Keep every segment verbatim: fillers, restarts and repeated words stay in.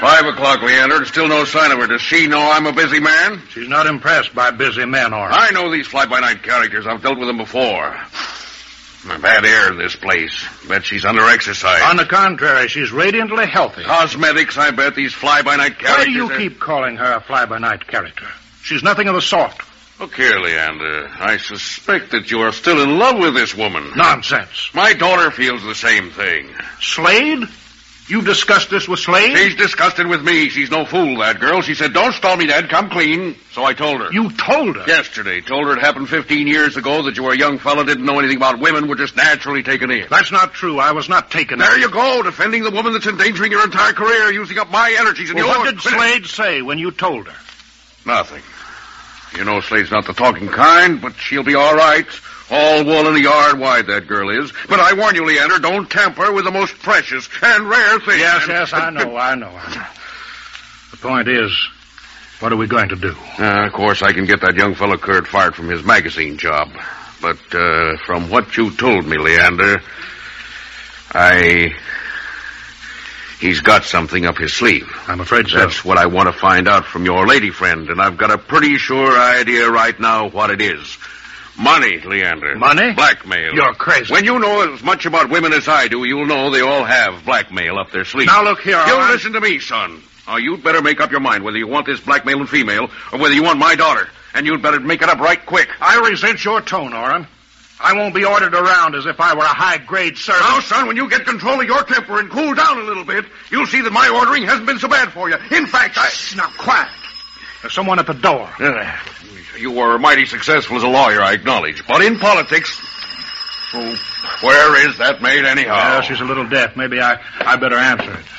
Five o'clock, Leander, and still no sign of her. Does she know I'm a busy man? She's not impressed by busy men, Orrin. I know these fly-by-night characters. I've dealt with them before. Bad air in this place. Bet she's under exercise. On the contrary, she's radiantly healthy. Cosmetics, I bet, these fly-by-night characters. Why do you are... keep calling her a fly-by-night character? She's nothing of the sort. Look here, Leander. I suspect that you are still in love with this woman. Nonsense. My daughter feels the same thing. Slade? You've discussed this with Slade? She's discussed it with me. She's no fool, that girl. She said, don't stall me, Dad. Come clean. So I told her. You told her? Yesterday. Told her it happened fifteen years ago, that you were a young fellow, didn't know anything about women, were just naturally taken in. That's not true. I was not taken there in. There you go, defending the woman that's endangering your entire career, using up my energies. And well, you what did Slade say when you told her? Nothing. You know Slade's not the talking kind, but she'll be all right. All wool in a yard wide, that girl is. But I warn you, Leander, don't tamper with the most precious and rare thing. Yes, yes, I know, I know, I know. The point is, what are we going to do? Uh, of course, I can get that young fellow Kurt fired from his magazine job. But uh, from what you told me, Leander, I... He's got something up his sleeve. I'm afraid so. That's what I want to find out from your lady friend, and I've got a pretty sure idea right now what it is. Money, Leander. Money? Blackmail. You're crazy. When you know as much about women as I do, you'll know they all have blackmail up their sleeve. Now, look here, You Orrin. listen to me, son. Now, you'd better make up your mind whether you want this blackmailing female or whether you want my daughter. And you'd better make it up right quick. I resent your tone, Orrin. I won't be ordered around as if I were a high-grade servant. Now, son, when you get control of your temper and cool down a little bit, you'll see that my ordering hasn't been so bad for you. In fact, I... Shh, now, quiet. There's someone at the door. Uh, you were mighty successful as a lawyer, I acknowledge. But in politics... Oh, where is that maid, anyhow? Yeah, she's a little deaf. Maybe I, I better answer it.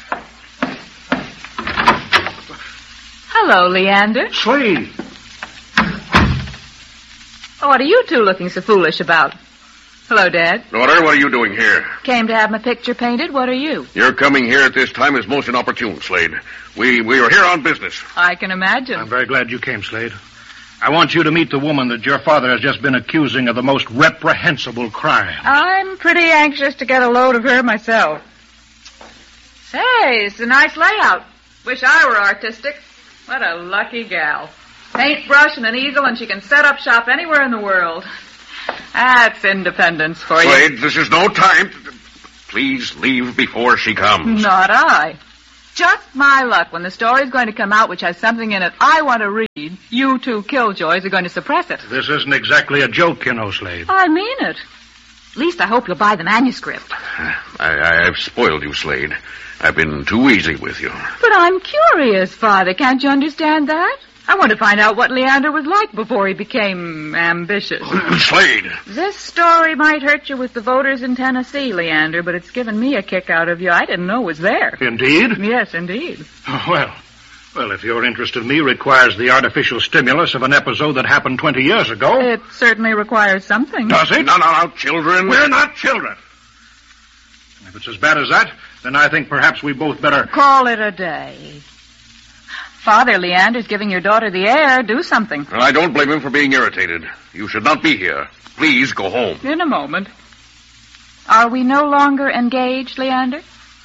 Hello, Leander. Slade. Oh, what are you two looking so foolish about? Hello, Dad. Daughter, what are you doing here? Came to have my picture painted. What are you? Your coming here at this time is most inopportune, Slade. We we are here on business. I can imagine. I'm very glad you came, Slade. I want you to meet the woman that your father has just been accusing of the most reprehensible crime. I'm pretty anxious to get a load of her myself. Say, it's a nice layout. Wish I were artistic. What a lucky gal. Paintbrush and an easel, and she can set up shop anywhere in the world. That's independence for you. Slade, this is no time. To... Please leave before she comes. Not I. Just my luck. When the story's going to come out, which has something in it I want to read, you two killjoys are going to suppress it. This isn't exactly a joke, you know, Slade. I mean it. At least I hope you'll buy the manuscript. I, I've spoiled you, Slade. I've been too easy with you. But I'm curious, Father. Can't you understand that? I want to find out what Leander was like before he became ambitious. Slade! This story might hurt you with the voters in Tennessee, Leander, but it's given me a kick out of you I didn't know was there. Indeed? Yes, indeed. Oh, well, well, if your interest in me requires the artificial stimulus of an episode that happened twenty years ago... It certainly requires something. Does it? No, no, no, children. We're not children. If it's as bad as that, then I think perhaps we both better... Call it a day. Father, Leander's giving your daughter the air. Do something. Well, I don't blame him for being irritated. You should not be here. Please go home. In a moment. Are we no longer engaged, Leander?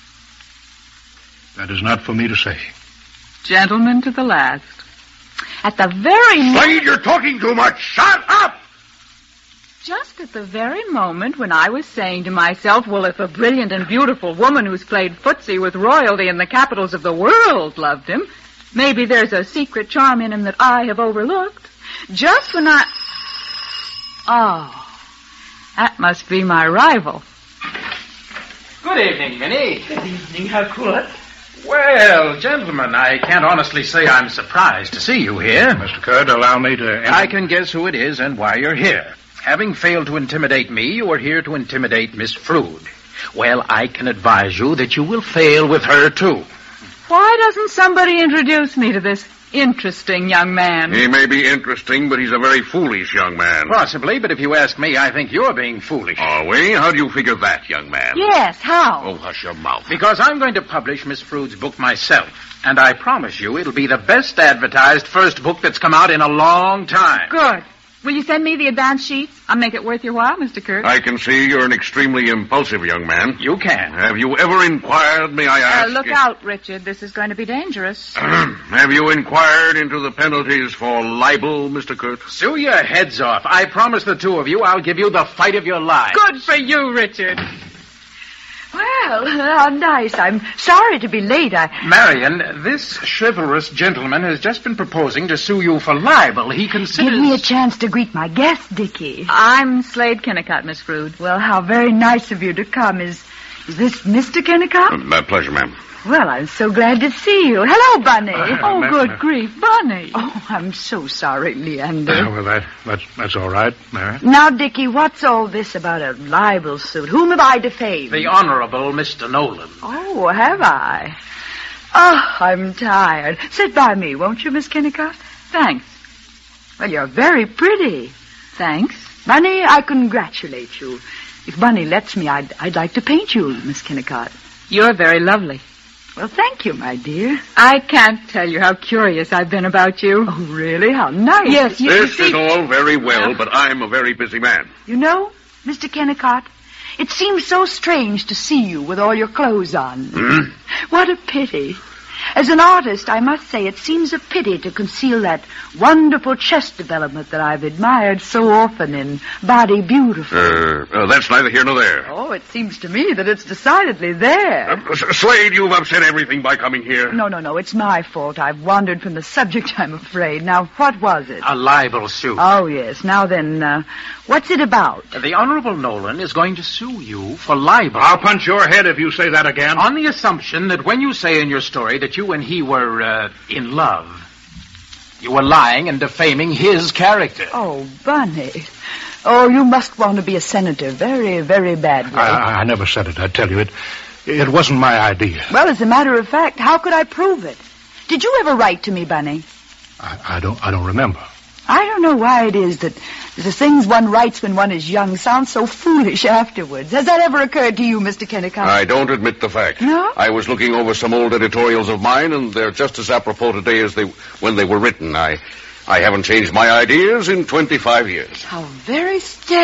That is not for me to say. Gentlemen to the last. At the very moment... Slade, you're talking too much. Shut up! Just at the very moment when I was saying to myself, well, if a brilliant and beautiful woman who's played footsie with royalty in the capitals of the world loved him, maybe there's a secret charm in him that I have overlooked. Just when I... Oh, that must be my rival. Good evening, Minnie. Good evening. How good. Well, gentlemen, I can't honestly say I'm surprised to see you here. Mister Curd, allow me to... Enter. I can guess who it is and why you're here. Having failed to intimidate me, you are here to intimidate Miss Frood. Well, I can advise you that you will fail with her, too. Why doesn't somebody introduce me to this interesting young man? He may be interesting, but he's a very foolish young man. Possibly, but if you ask me, I think you're being foolish. Are we? How do you figure that, young man? Yes, how? Oh, hush your mouth. Because I'm going to publish Miss Frood's book myself. And I promise you it'll be the best advertised first book that's come out in a long time. Good. Will you send me the advance sheets? I'll make it worth your while, Mister Kurt. I can see you're an extremely impulsive young man. You can. Have you ever inquired, may I Uh, ask? look out, Richard. This is going to be dangerous. Have you inquired into the penalties for libel, Mister Kurt? Sue your heads off. I promise the two of you I'll give you the fight of your lives. Good for you, Richard. Well, how nice. I'm sorry to be late. I... Marion, this chivalrous gentleman has just been proposing to sue you for libel. He considers... Give me a chance to greet my guest, Dickie. I'm Slade Kennicott, Miss Frood. Well, how very nice of you to come. Is, is this Mister Kennicott? Uh, my pleasure, ma'am. Well, I'm so glad to see you. Hello, Bunny. Uh, Oh, Ma- good Ma- grief, Bunny. Oh, I'm so sorry, Leander. Uh, well, that, that's, that's all right, Mary. Now, Dickie, what's all this about a libel suit? Whom have I defamed? The Honorable Mister Nolan. Oh, have I? Oh, I'm tired. Sit by me, won't you, Miss Kennicott? Thanks. Well, you're very pretty. Thanks. Bunny, I congratulate you. If Bunny lets me, I'd, I'd like to paint you, Miss Kennicott. You're very lovely. Well, thank you, my dear. I can't tell you how curious I've been about you. Oh, really? How nice. Yes, you This see... is all very well, but I'm a very busy man. You know, Mister Kennicott, it seems so strange to see you with all your clothes on. Hmm? What a pity. As an artist, I must say it seems a pity to conceal that wonderful chest development that I've admired so often in Body Beautiful. Uh, uh, that's neither here nor there. Oh, it seems to me that it's decidedly there. Uh, S- Slade, you've upset everything by coming here. No, no, no, it's my fault. I've wandered from the subject, I'm afraid. Now, what was it? A libel suit. Oh, yes. Now then, uh, what's it about? The Honorable Nolan is going to sue you for libel. I'll punch your head if you say that again. On the assumption that when you say in your story that you and he were uh, in love, you were lying and defaming his character. Oh, Bunny. Oh, you must want to be a senator very, very badly. I, I never said it, I tell you. It, it wasn't my idea. Well, as a matter of fact, how could I prove it? Did you ever write to me, Bunny? I, I don't I don't remember. I don't know why it is that the things one writes when one is young sound so foolish afterwards. Has that ever occurred to you, Mister Kennicott? I don't admit the fact. No? I was looking over some old editorials of mine, and they're just as apropos today as they when they were written. I, I haven't changed my ideas in twenty-five years. How very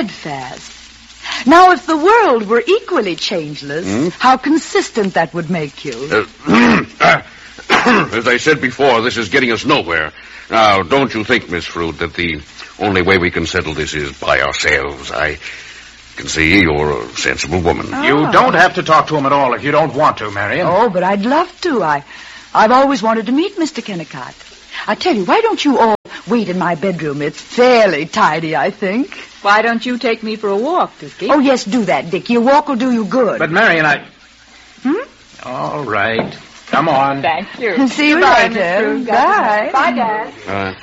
steadfast. Now, if the world were equally changeless, Hmm? how consistent that would make you. Uh, as I said before, this is getting us nowhere. Now, don't you think, Miss Frood, that the only way we can settle this is by ourselves? I can see you're a sensible woman. Oh. You don't have to talk to him at all if you don't want to, Marion. Oh, but I'd love to. I, I've always wanted to meet Mister Kennicott. I tell you, why don't you all wait in my bedroom? It's fairly tidy, I think. Why don't you take me for a walk, Dickie? Oh, yes, do that, Dickie. A walk will do you good. But, Marion, I... Hmm? All right. Come on. Thank you. See you Goodbye, later. Miss Frood. Bye. Bye, Dad. Uh,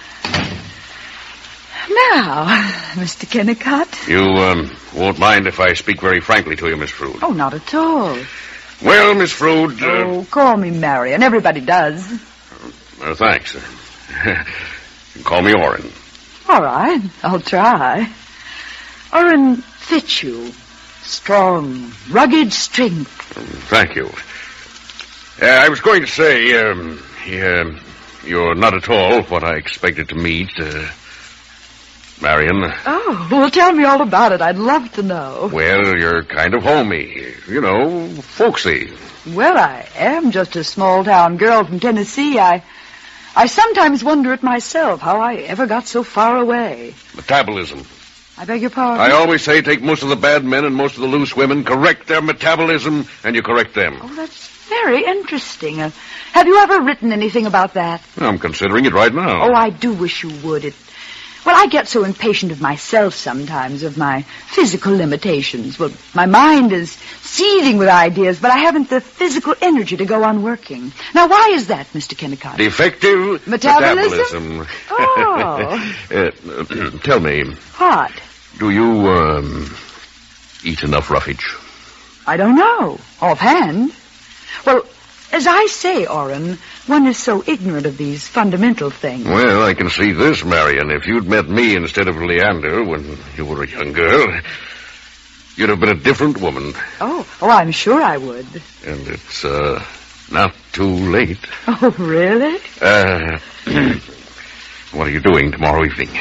Now, Mister Kennicott. you um, won't mind if I speak very frankly to you, Miss Frood. Oh, not at all. Well, Miss Frood... Uh, Oh, call me Marion. Everybody does. uh, thanks. You can call me Orrin. All right, I'll try. Orrin fits you. Strong, rugged strength. Thank you. Uh, I was going to say, um, yeah, you're not at all what I expected to meet, uh, Marion. Oh, well, tell me all about it. I'd love to know. Well, you're kind of homey, you know, folksy. Well, I am just a small-town girl from Tennessee. I I sometimes wonder at myself how I ever got so far away. Metabolism. I beg your pardon? I always say take most of the bad men and most of the loose women, correct their metabolism, and you correct them. Oh, that's very interesting. Uh, have you ever written anything about that? I'm considering it right now. Oh, I do wish you would. It. Well, I get so impatient of myself sometimes, of my physical limitations. Well, my mind is seething with ideas, but I haven't the physical energy to go on working. Now, why is that, Mister Kennicott? Defective Metabolism? metabolism. Oh. uh, tell me, What? do you um, eat enough roughage? I don't know. Offhand. Well, as I say, Orrin, one is so ignorant of these fundamental things. Well, I can see this, Marion. If you'd met me instead of Leander when you were a young girl, you'd have been a different woman. Oh, oh, I'm sure I would. And it's, uh, not too late. Oh, really? Uh, what are you doing tomorrow evening?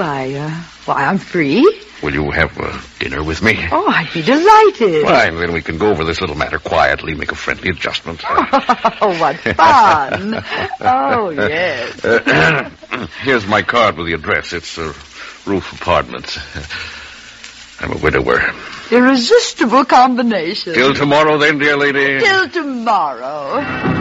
Why, uh, why, I'm free. Will you have uh, dinner with me? Oh, I'd be delighted. Fine, then we can go over this little matter quietly, make a friendly adjustment. Oh, what fun. Oh, yes. Uh, here's my card with the address. It's uh, Roof Apartments. I'm a widower. Irresistible combination. Till tomorrow, then, dear lady. Till tomorrow.